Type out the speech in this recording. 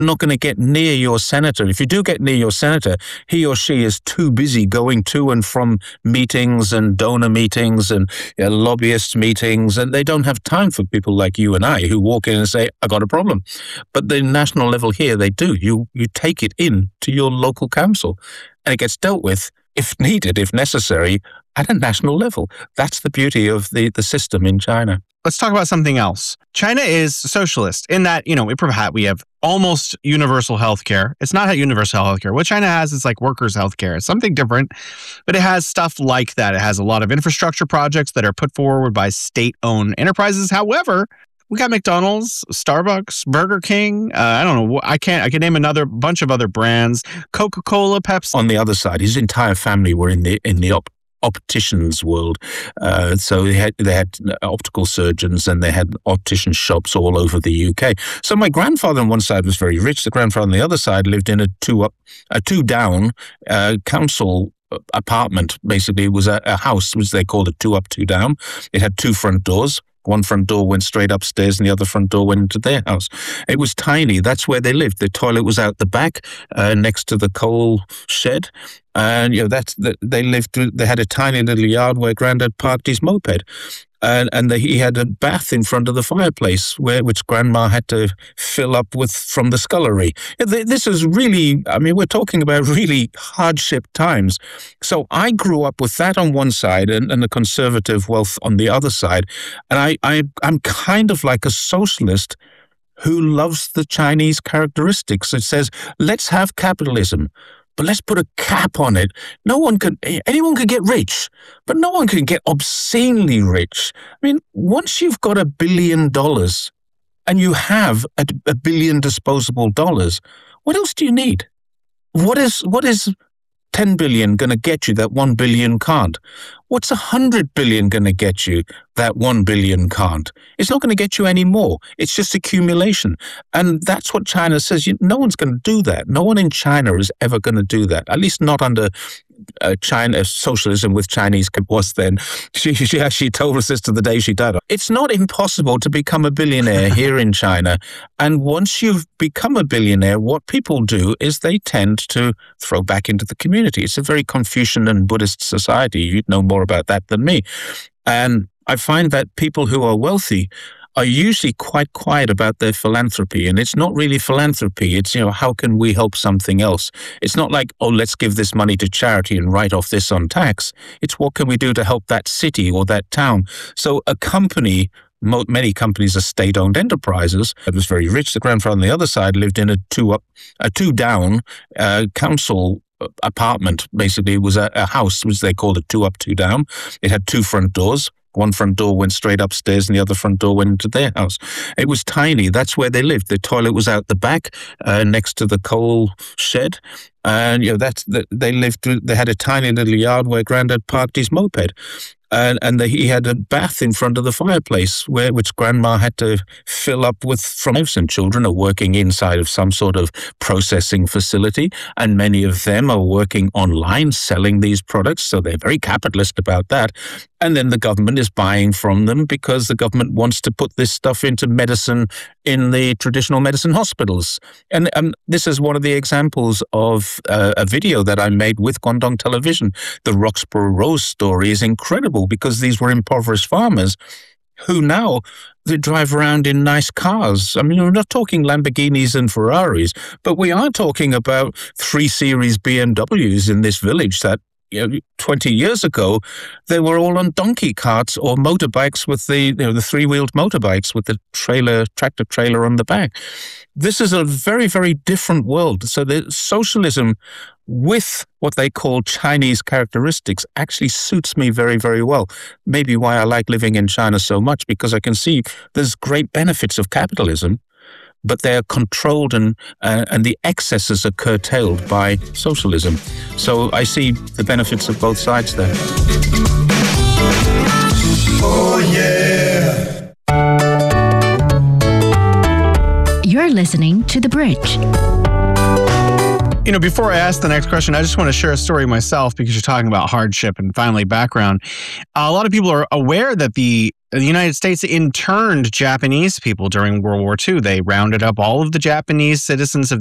not going to get near your senator. If you do get near your senator, he or she is too busy going to and from meetings and donor meetings and lobbyist meetings, and they don't have time for people like you and I who walk in and say, I got a problem. But the national level here, they do. You take it in to your local council, and it gets dealt with, if needed, if necessary, at a national level. That's the beauty of the system in China. Let's talk about something else. China is socialist in that, we have almost universal healthcare. It's not universal healthcare. What China has is like workers' healthcare. It's something different, but it has stuff like that. It has a lot of infrastructure projects that are put forward by state-owned enterprises. However, we got McDonald's, Starbucks, Burger King. I don't know. I can name another bunch of other brands. Coca-Cola, Pepsi. On the other side, his entire family were in the opticians world. So they had optical surgeons and they had optician shops all over the UK. So my grandfather on one side was very rich. The grandfather on the other side lived in a two down council apartment. Basically, it was a house, which they called a 2 up, 2 down. It had 2 front doors. One front door went straight upstairs and the other front door went into their house. It was tiny. That's where they lived. The toilet was out the back, next to the coal shed. And, they had a tiny little yard where Grandad parked his moped. And he had a bath in front of the fireplace, which Grandma had to fill up from the scullery. This is really, we're talking about really hardship times. So I grew up with that on one side and the conservative wealth on the other side. And I'm kind of like a socialist who loves the Chinese characteristics. It says, let's have capitalism, but let's put a cap on it. Anyone can get rich, but no one can get obscenely rich. Once you've got $1 billion and you have a billion disposable dollars, what else do you need? What is 10 billion going to get you that 1 billion can't? What's 100 billion going to get you that 1 billion can't? It's not going to get you any more. It's just accumulation. And that's what China says. No one's going to do that. No one in China is ever going to do that, at least not under China socialism with Chinese was then. She actually told us this to the day she died. It's not impossible to become a billionaire here in China. And once you've become a billionaire, what people do is they tend to throw back into the community. It's a very Confucian and Buddhist society. You'd know more about that than me. And I find that people who are wealthy are usually quite quiet about their philanthropy. And it's not really philanthropy. It's, how can we help something else? It's not like, let's give this money to charity and write off this on tax. It's what can we do to help that city or that town? So a company, many companies are state-owned enterprises. It was very rich. The grandfather on the other side lived in a 2 down council apartment. Basically, it was a house, which they called a 2 up, 2 down. It had 2 front doors. One front door went straight upstairs and the other front door went into their house. It was tiny. That's where they lived. The toilet was out the back, next to the coal shed. And, they had a tiny little yard where Grandad parked his moped. And he had a bath in front of the fireplace, which Grandma had to fill up from wives, and children are working inside of some sort of processing facility, and many of them are working online selling these products, so they're very capitalist about that. And then the government is buying from them because the government wants to put this stuff into medicine in the traditional medicine hospitals. And this is one of the examples of a video that I made with Guangdong Television. The Roxborough Rose story is incredible because these were impoverished farmers who now they drive around in nice cars. We're not talking Lamborghinis and Ferraris, but we are talking about 3 Series BMWs in this village that 20 years ago, they were all on donkey carts or motorbikes with the 3-wheeled motorbikes with the tractor trailer on the back. This is a very, very different world. So the socialism with what they call Chinese characteristics actually suits me very, very well. Maybe why I like living in China so much, because I can see there's great benefits of capitalism, but they're controlled and the excesses are curtailed by socialism. So I see the benefits of both sides there. Oh, yeah. You're listening to The Bridge. Before I ask the next question, I just want to share a story myself because you're talking about hardship and family background. A lot of people are aware that the the United States interned Japanese people during World War II. They rounded up all of the Japanese citizens of